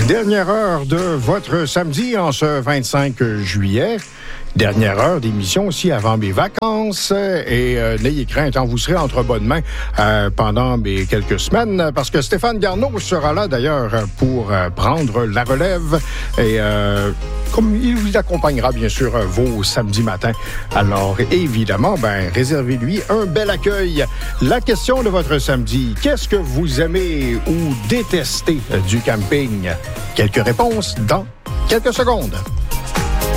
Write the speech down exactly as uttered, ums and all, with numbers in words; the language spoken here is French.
Dernière heure de votre samedi en ce vingt-cinq juillet. Dernière heure d'émission aussi avant mes vacances. Et euh, n'ayez crainte, hein, vous serez entre bonnes mains euh, pendant mes quelques semaines parce que Stéphane Garneau sera là d'ailleurs pour euh, prendre la relève. Et euh, comme il vous accompagnera bien sûr vos samedis matins. Alors évidemment, ben réservez-lui un bel accueil. La question de votre samedi, qu'est-ce que vous aimez ou détestez du camping? Quelques réponses dans quelques secondes.